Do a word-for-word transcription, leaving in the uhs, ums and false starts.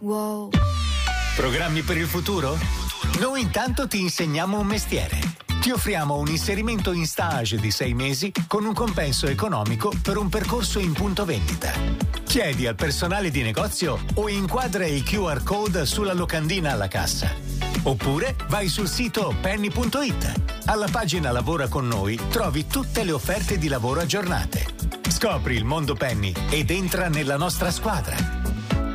Wow. Programmi per il futuro? Noi intanto ti insegniamo un mestiere. Ti offriamo un inserimento in stage di sei mesi con un compenso economico per un percorso in punto vendita. Chiedi al personale di negozio o inquadra il Q R code sulla locandina alla cassa. Oppure vai sul sito penny punto it. Alla pagina Lavora con noi trovi tutte le offerte di lavoro aggiornate. Scopri il mondo Penny ed entra nella nostra squadra.